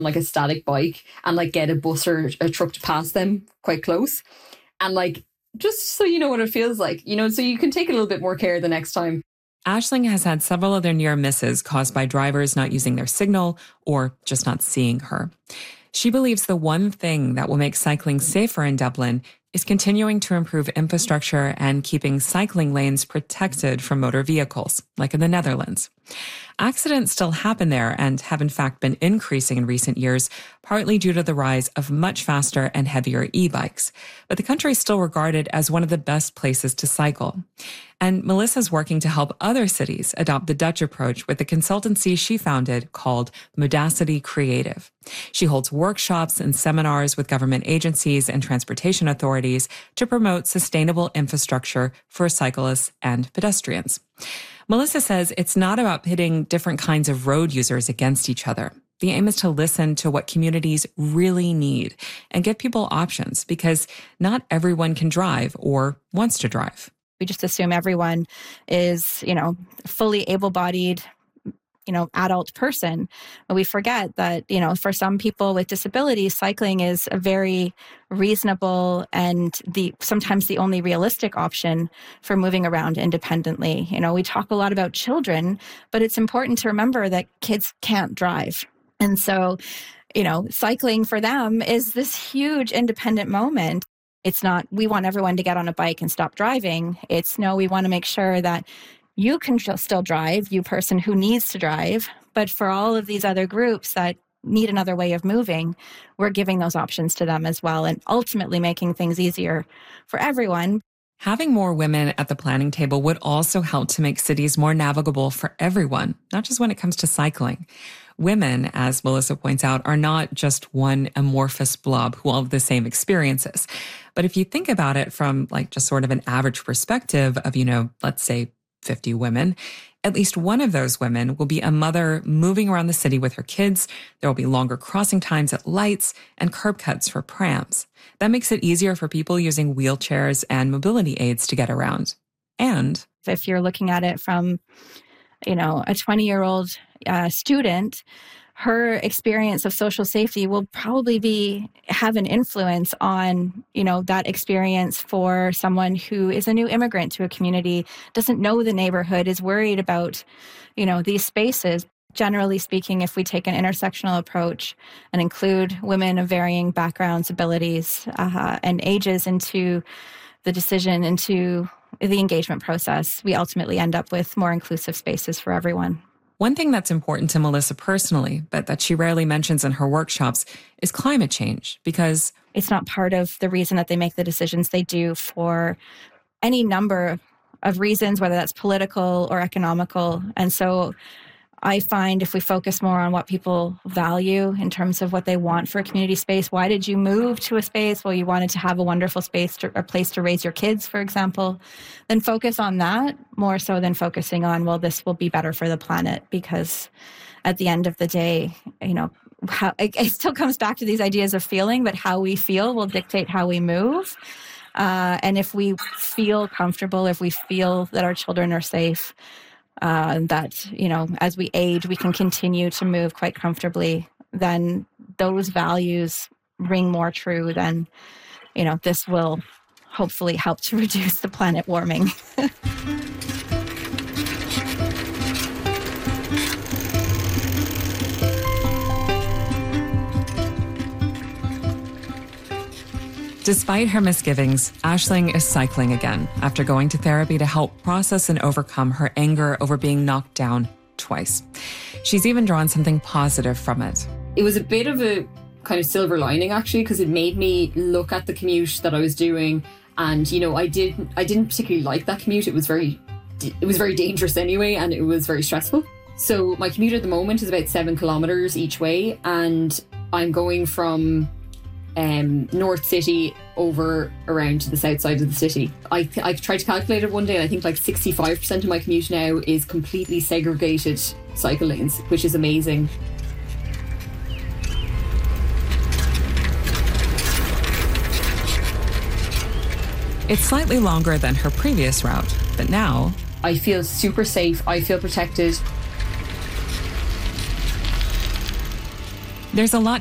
like a static bike and like get a bus or a truck to pass them quite close. And like, just so you know what it feels like, you know, so you can take a little bit more care the next time. Aisling has had several other near misses caused by drivers not using their signal or just not seeing her. She believes the one thing that will make cycling safer in Dublin is continuing to improve infrastructure and keeping cycling lanes protected from motor vehicles, like in the Netherlands. Accidents still happen there and have in fact been increasing in recent years, partly due to the rise of much faster and heavier e-bikes. But the country is still regarded as one of the best places to cycle. And Melissa's working to help other cities adopt the Dutch approach with the consultancy she founded called Modacity Creative. She holds workshops and seminars with government agencies and transportation authorities to promote sustainable infrastructure for cyclists and pedestrians. Melissa says it's not about pitting different kinds of road users against each other. The aim is to listen to what communities really need and give people options, because not everyone can drive or wants to drive. We just assume everyone is, fully able-bodied, adult person. But we forget that, for some people with disabilities, cycling is a very reasonable and sometimes the only realistic option for moving around independently. We talk a lot about children, but it's important to remember that kids can't drive. And so, cycling for them is this huge independent moment. It's not, we want everyone to get on a bike and stop driving. It's no, we want to make sure that you can still drive, you person who needs to drive. But for all of these other groups that need another way of moving, we're giving those options to them as well, and ultimately making things easier for everyone. Having more women at the planning table would also help to make cities more navigable for everyone, not just when it comes to cycling. Women, as Melissa points out, are not just one amorphous blob who all have the same experiences. But if you think about it from like just sort of an average perspective of, let's say 50 women, at least one of those women will be a mother moving around the city with her kids. There will be longer crossing times at lights and curb cuts for prams. That makes it easier for people using wheelchairs and mobility aids to get around. And if you're looking at it from, a 20-year-old student, her experience of social safety will probably have an influence on, that experience for someone who is a new immigrant to a community, doesn't know the neighborhood, is worried about, these spaces. Generally speaking, if we take an intersectional approach and include women of varying backgrounds, abilities, and ages into the decision, into the engagement process, we ultimately end up with more inclusive spaces for everyone. One thing that's important to Melissa personally, but that she rarely mentions in her workshops, is climate change, because it's not part of the reason that they make the decisions they do for any number of reasons, whether that's political or economical. And so I find if we focus more on what people value in terms of what they want for a community space, why did you move to a space? Well, you wanted to have a wonderful space, a place to raise your kids, for example. Then focus on that more so than focusing on, well, this will be better for the planet. Because at the end of the day, it still comes back to these ideas of feeling, but how we feel will dictate how we move. And if we feel comfortable, if we feel that our children are safe, that, as we age, we can continue to move quite comfortably, then those values ring more true than, this will hopefully help to reduce the planet warming. Despite her misgivings, Aisling is cycling again after going to therapy to help process and overcome her anger over being knocked down twice. She's even drawn something positive from it. It was a bit of a kind of silver lining, actually, because it made me look at the commute that I was doing. And, I didn't particularly like that commute. It was very dangerous anyway, and it was very stressful. So my commute at the moment is about 7 kilometers each way, and I'm going from North City over around to the south side of the city. I tried to calculate it one day, and I think like 65% of my commute now is completely segregated cycle lanes, which is amazing. It's slightly longer than her previous route, but now I feel super safe. I feel protected. There's a lot